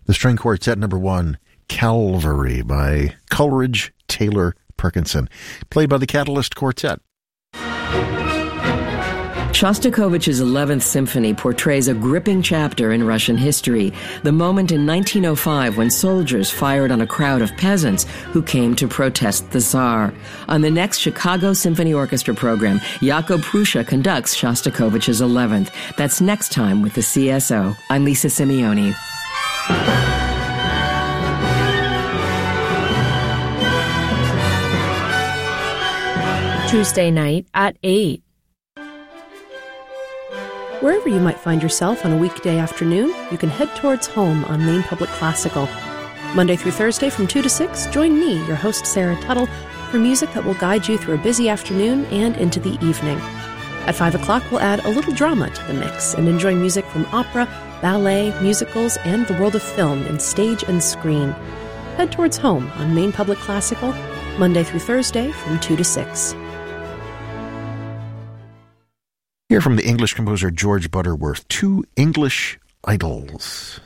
The string quartet number 1, Calvary by Coleridge Taylor Perkinson, played by the Catalyst Quartet. Shostakovich's 11th Symphony portrays a gripping chapter in Russian history, the moment in 1905 when soldiers fired on a crowd of peasants who came to protest the Tsar. On the next Chicago Symphony Orchestra program, Jakub Prussia conducts Shostakovich's 11th. That's next time with the CSO. I'm Lisa Simeoni. Tuesday night at 8. Wherever you might find yourself on a weekday afternoon, you can head towards home on Maine Public Classical. Monday through Thursday from 2 to 6, join me, your host Sarah Tuttle, for music that will guide you through a busy afternoon and into the evening. At 5 o'clock, we'll add a little drama to the mix and enjoy music from opera, ballet, musicals, and the world of film in stage and screen. Head towards home on Maine Public Classical, Monday through Thursday from 2 to 6. Here from the English composer George Butterworth, 2 English idols.